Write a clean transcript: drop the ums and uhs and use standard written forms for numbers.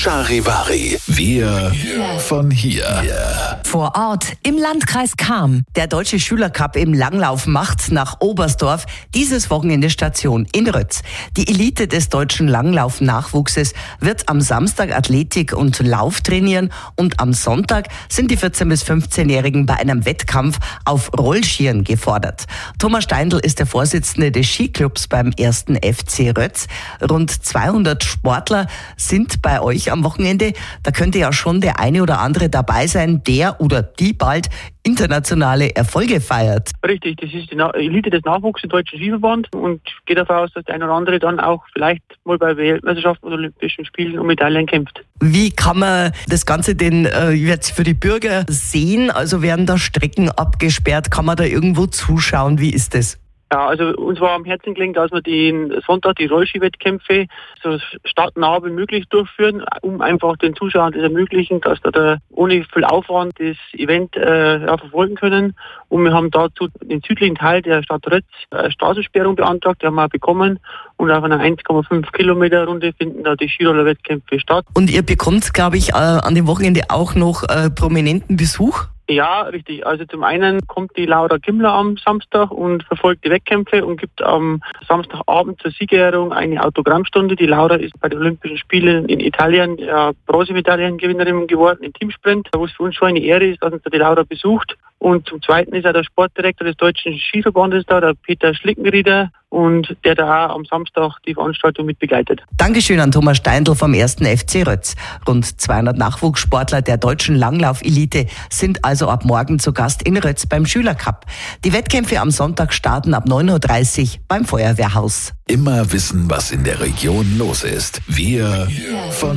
Charivari. Wir von hier. Vor Ort im Landkreis Cham. Der Deutsche Schülercup im Langlauf macht nach Oberstdorf dieses Wochenende Station in Rötz. Die Elite des deutschen Langlauf-Nachwuchses wird am Samstag Athletik und Lauf trainieren und am Sonntag sind die 14- bis 15-Jährigen bei einem Wettkampf auf Rollschieren gefordert. Thomas Steindl ist der Vorsitzende des Skiclubs beim 1. FC Rötz. Rund 200 Sportler sind bei euch am Wochenende. Da könnte ja schon der eine oder andere dabei sein, der oder die bald internationale Erfolge feiert. Richtig, das ist die Elite des Nachwuchs im Deutschen Skiverband und geht davon aus, dass der eine oder andere dann auch vielleicht mal bei Weltmeisterschaften oder Olympischen Spielen um Medaillen kämpft. Wie kann man das Ganze denn jetzt für die Bürger sehen? Also werden da Strecken abgesperrt? Kann man da irgendwo zuschauen? Wie ist das? Ja, also uns war am Herzen gelegen, dass wir den Sonntag die Rollski-Wettkämpfe so stadtnah wie möglich durchführen, um einfach den Zuschauern das ermöglichen, dass da ohne viel Aufwand das Event verfolgen können. Und wir haben dazu den südlichen Teil der Stadt Rötz eine Straßensperrung beantragt, die haben wir auch bekommen. Und auf einer 1,5 Kilometer Runde finden da die Skiroller-Wettkämpfe statt. Und ihr bekommt, glaube ich, an dem Wochenende auch noch prominenten Besuch? Ja, richtig. Also zum einen kommt die Laura Kimmler am Samstag und verfolgt die Wettkämpfe und gibt am Samstagabend zur Siegerehrung eine Autogrammstunde. Die Laura ist bei den Olympischen Spielen in Italien Bronzemedaillengewinnerin geworden im Teamsprint, wo es für uns schon eine Ehre ist, dass uns da die Laura besucht. Und zum Zweiten ist auch der Sportdirektor des Deutschen Skiverbandes da, der Peter Schlickenrieder, und der da auch am Samstag die Veranstaltung mit begleitet. Dankeschön an Thomas Steindl vom 1. FC Rötz. Rund 200 Nachwuchssportler der deutschen Langlauf-Elite sind also ab morgen zu Gast in Rötz beim Schülercup. Die Wettkämpfe am Sonntag starten ab 9.30 Uhr beim Feuerwehrhaus. Immer wissen, was in der Region los ist. Wir von